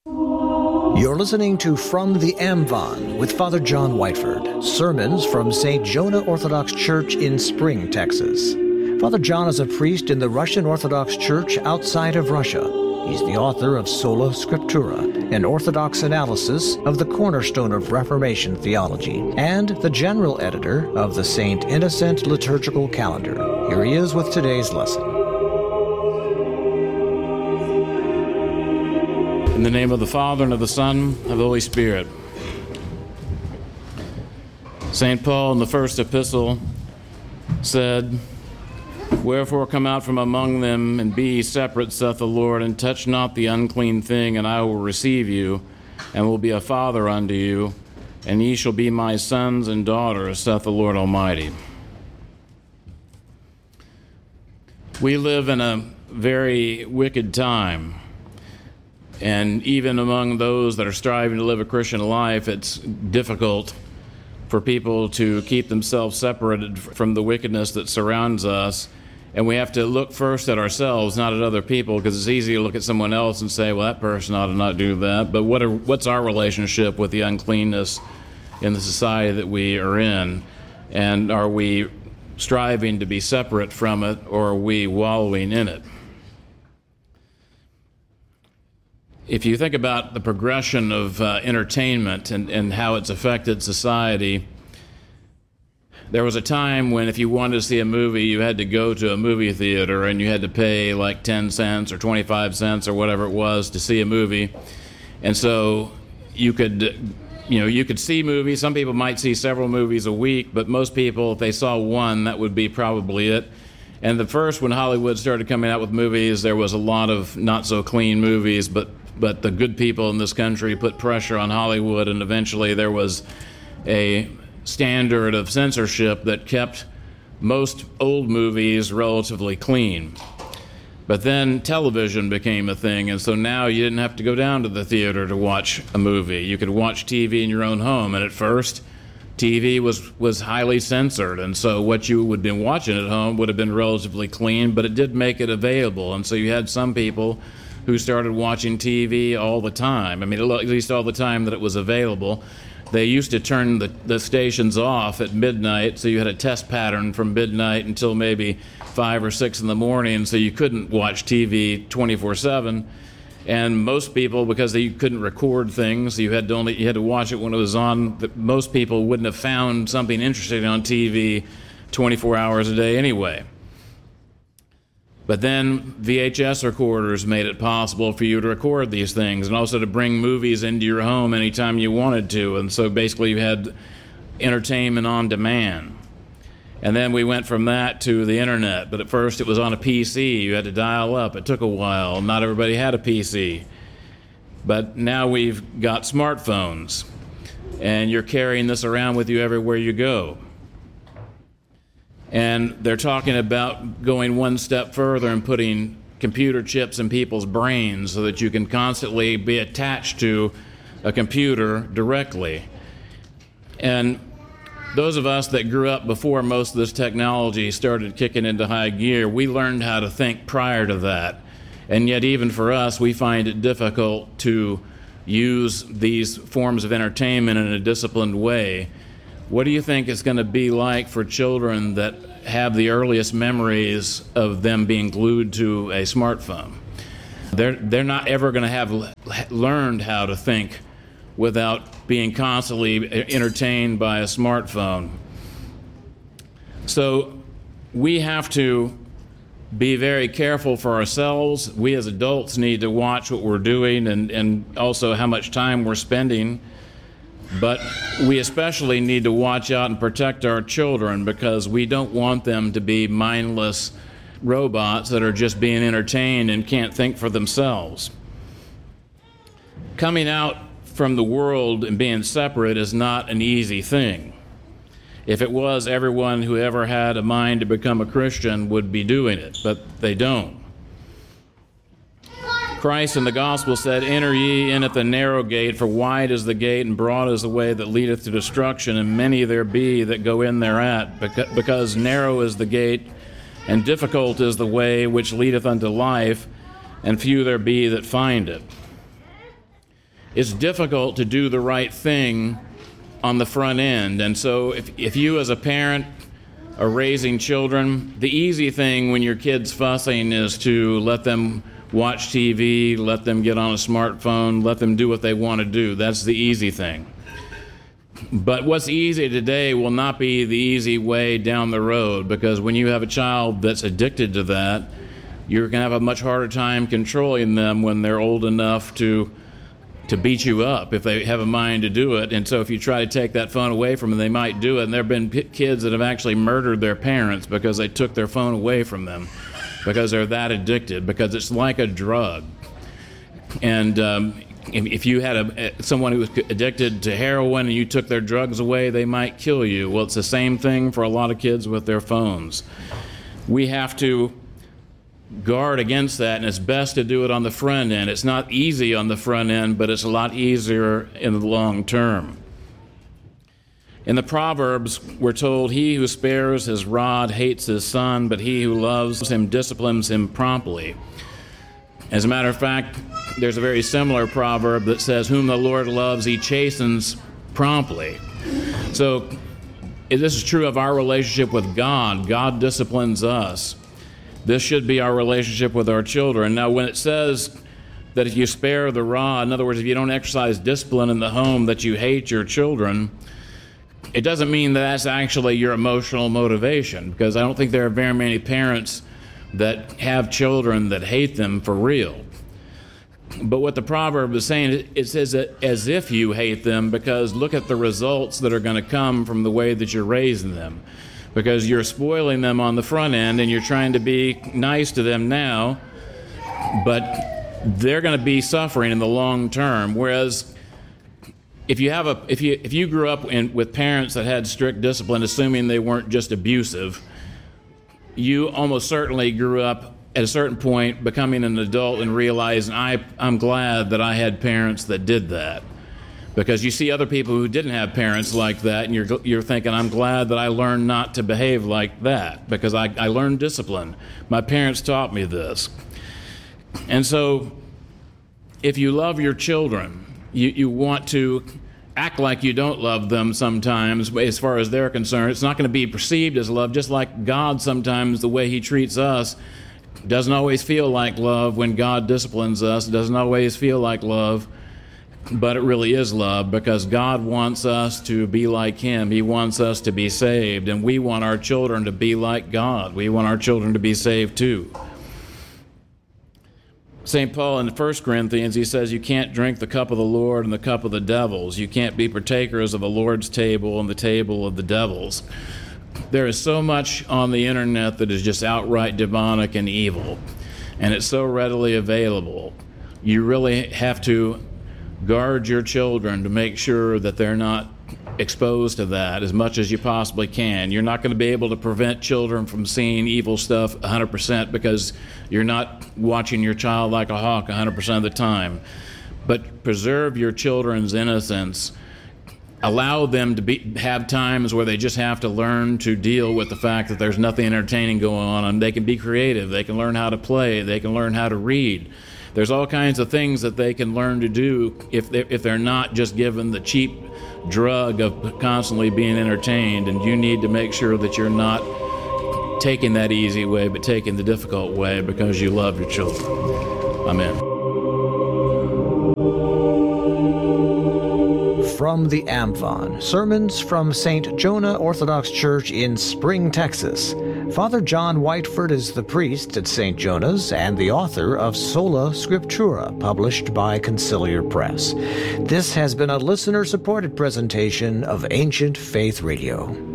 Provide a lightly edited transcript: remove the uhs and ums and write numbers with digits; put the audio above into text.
You're listening to From the Amvon with Father John Whiteford, sermons from St. Jonah Orthodox Church in Spring, Texas. Father John is a priest in the Russian Orthodox Church outside of Russia. He's the author of Sola Scriptura, an Orthodox analysis of the cornerstone of Reformation theology, and the general editor of the St. Innocent Liturgical Calendar. Here he is with today's lesson. In the name of the Father, and of the Son, and of the Holy Spirit. St. Paul in the first epistle said, "Wherefore come out from among them, and be ye separate, saith the Lord, and touch not the unclean thing, and I will receive you, and will be a father unto you, and ye shall be my sons and daughters, saith the Lord Almighty." We live in a very wicked time. And even among those that are striving to live a Christian life, it's difficult for people to keep themselves separated from the wickedness that surrounds us. And we have to look first at ourselves, not at other people, because it's easy to look at someone else and say, well, that person ought to not do that. But what's our relationship with the uncleanness in the society that we are in? And are we striving to be separate from it, or are we wallowing in it? If you think about the progression of entertainment and how it's affected society, there was a time when if you wanted to see a movie, you had to go to a movie theater and you had to pay like 10 cents or 25 cents or whatever it was to see a movie. And so you could see movies. Some people might see several movies a week, but most people, if they saw one, that would be probably it. And the first, when Hollywood started coming out with movies, there was a lot of not so clean movies, but the good people in this country put pressure on Hollywood, and eventually there was a standard of censorship that kept most old movies relatively clean. But then television became a thing, and so now you didn't have to go down to the theater to watch a movie. You could watch TV in your own home, and at first, TV was highly censored, and so what you would have been watching at home would have been relatively clean, but it did make it available, and so you had some people who started watching TV all the time. I mean, at least all the time that it was available. They used to turn the stations off at midnight, so you had a test pattern from midnight until maybe 5 or 6 in the morning, so you couldn't watch TV 24/7. And most people, because they couldn't record things, you had to watch it when it was on. Most people wouldn't have found something interesting on TV 24 hours a day anyway. But then VHS recorders made it possible for you to record these things and also to bring movies into your home anytime you wanted to. And so basically you had entertainment on demand. And then we went from that to the internet. But at first it was on a PC. You had to dial up. It took a while. Not everybody had a PC. But now we've got smartphones. And you're carrying this around with you everywhere you go. And they're talking about going one step further and putting computer chips in people's brains so that you can constantly be attached to a computer directly. And those of us that grew up before most of this technology started kicking into high gear, we learned how to think prior to that. And yet even for us, we find it difficult to use these forms of entertainment in a disciplined way. What do you think it's going to be like for children that have the earliest memories of them being glued to a smartphone? They're not ever going to have learned how to think without being constantly entertained by a smartphone. So we have to be very careful for ourselves. We as adults need to watch what we're doing and also how much time we're spending. But we especially need to watch out and protect our children because we don't want them to be mindless robots that are just being entertained and can't think for themselves. Coming out from the world and being separate is not an easy thing. If it was, everyone who ever had a mind to become a Christian would be doing it, but they don't. Christ in the gospel said, "Enter ye in at the narrow gate, for wide is the gate and broad is the way that leadeth to destruction, and many there be that go in thereat, because narrow is the gate and difficult is the way which leadeth unto life, and few there be that find it." it's difficult to do the right thing on the front end. And so if you as a parent are raising children, the easy thing when your kid's fussing is to let them watch TV, let them get on a smartphone, let them do what they want to do. That's the easy thing. But what's easy today will not be the easy way down the road, because when you have a child that's addicted to that, you're going to have a much harder time controlling them when they're old enough to beat you up if they have a mind to do it. And so if you try to take that phone away from them, they might do it. And there have been kids that have actually murdered their parents because they took their phone away from them, because they're that addicted, because it's like a drug. And if you had someone who was addicted to heroin and you took their drugs away, they might kill you. Well, it's the same thing for a lot of kids with their phones. We have to guard against that, and it's best to do it on the front end. It's not easy on the front end, but it's a lot easier in the long term. In the Proverbs, we're told, "He who spares his rod hates his son, but he who loves him disciplines him promptly." As a matter of fact, there's a very similar proverb that says, "Whom the Lord loves, he chastens promptly." So this is true of our relationship with God. God disciplines us. This should be our relationship with our children. Now, when it says that if you spare the rod, in other words, if you don't exercise discipline in the home, that you hate your children, it doesn't mean that that's actually your emotional motivation, because I don't think there are very many parents that have children that hate them for real. But what the proverb is saying, it says it as if you hate them, because look at the results that are going to come from the way that you're raising them. Because you're spoiling them on the front end and you're trying to be nice to them now, but they're going to be suffering in the long term. Whereas if you grew up with parents that had strict discipline, assuming they weren't just abusive, you almost certainly grew up at a certain point becoming an adult and realizing, I'm glad that I had parents that did that. Because you see other people who didn't have parents like that, and you're thinking, I'm glad that I learned not to behave like that, because I learned discipline. My parents taught me this. And so if you love your children, you want to act like you don't love them sometimes as far as they're concerned. It's not going to be perceived as love, just like God sometimes, the way he treats us doesn't always feel like love. When God disciplines us, it doesn't always feel like love. But it really is love, because God wants us to be like him. He wants us to be saved, and we want our children to be like God. We want our children to be saved too. St. Paul in 1 Corinthians, he says, you can't drink the cup of the Lord and the cup of the devils. You can't be partakers of the Lord's table and the table of the devils. There is so much on the internet that is just outright demonic and evil, and it's so readily available. You really have to guard your children to make sure that they're not exposed to that as much as you possibly can. You're not going to be able to prevent children from seeing evil stuff 100%, because you're not watching your child like a hawk 100% of the time. But preserve your children's innocence. Allow them to have times where they just have to learn to deal with the fact that there's nothing entertaining going on, and they can be creative. They can learn how to play. They can learn how to read. There's all kinds of things that they can learn to do if they're not just given the cheap drug of constantly being entertained. And you need to make sure that you're not taking that easy way, but taking the difficult way, because you love your children. Amen. From the Amvon, sermons from St. Jonah Orthodox Church in Spring, Texas. Father John Whiteford is the priest at St. Jonah's and the author of Sola Scriptura, published by Conciliar Press. This has been a listener-supported presentation of Ancient Faith Radio.